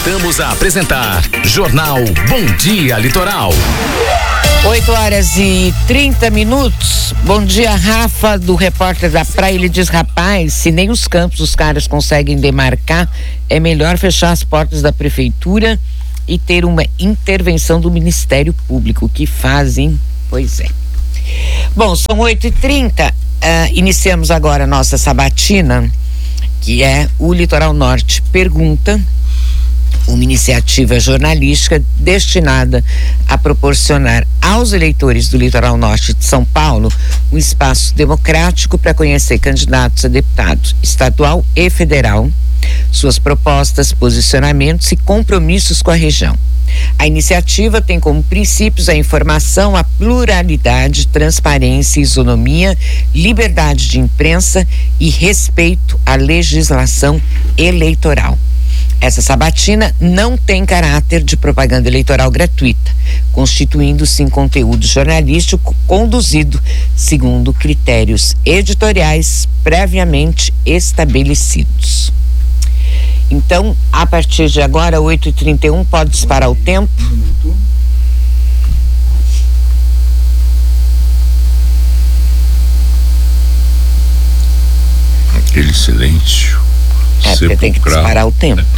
Voltamos a apresentar Jornal Bom Dia Litoral. 8h30. Bom dia, Rafa, do Repórter da Praia. Ele diz: rapaz, se nem os campos os caras conseguem demarcar, é melhor fechar as portas da prefeitura e ter uma intervenção do Ministério Público. O que fazem? Pois é. Bom, são 8h30. Iniciamos agora a nossa sabatina, que é o Litoral Norte Pergunta, uma iniciativa jornalística destinada a proporcionar aos eleitores do Litoral Norte de São Paulo um espaço democrático para conhecer candidatos a deputado estadual e federal, suas propostas, posicionamentos e compromissos com a região. A iniciativa tem como princípios a informação, a pluralidade, transparência, isonomia, liberdade de imprensa e respeito à legislação eleitoral. Essa sabatina não tem caráter de propaganda eleitoral gratuita, constituindo-se em conteúdo jornalístico conduzido segundo critérios editoriais previamente estabelecidos. Então, a partir de agora, 8h31, pode disparar o tempo. Aquele silêncio. Porque tem que disparar o tempo.